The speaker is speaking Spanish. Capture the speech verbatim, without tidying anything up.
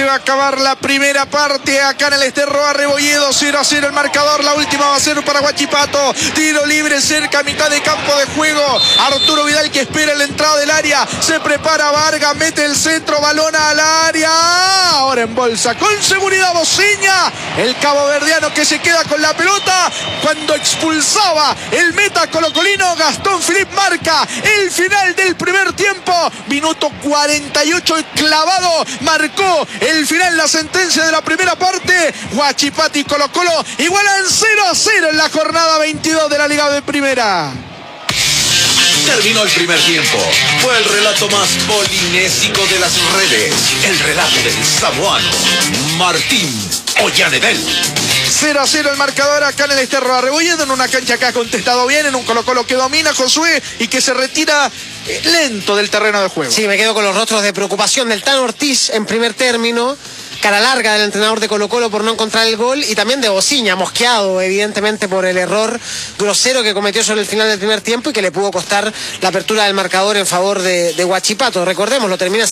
se va a acabar la primera parte acá en el Esterro Arrebolledo. Cero a cero el marcador. La última va a ser para Huachipato. Tiro libre cerca a mitad de campo de juego. Arturo Vidal que espera en la entrada del área. Se prepara Vargas, mete el centro, balón al área. Ahora en bolsa con seguridad Bociña, el caboverdiano que se queda con la pelota cuando expulsaba el meta colocolino. Gastón Philippe marca el final del primer tiempo. Minuto cuarenta y ocho clavado. Marcó el final, la sentencia de la primera parte. Huachipato y Colo Colo igualan cero a cero en la jornada veintidós de la Liga de Primera. Terminó el primer tiempo. Fue el relato más polinésico de las redes. El relato del samoano Martín Ollanedel. cero a cero el marcador acá en el Esterro Arrebolledo, en una cancha que ha contestado bien, en un Colo Colo que domina, Josué, y que se retira lento del terreno de juego. Sí, me quedo con los rostros de preocupación del Tano Ortiz en primer término. Cara larga del entrenador de Colo Colo por no encontrar el gol, y también de Bociña, mosqueado evidentemente por el error grosero que cometió sobre el final del primer tiempo y que le pudo costar la apertura del marcador en favor de, de Huachipato. Recordemos, lo termina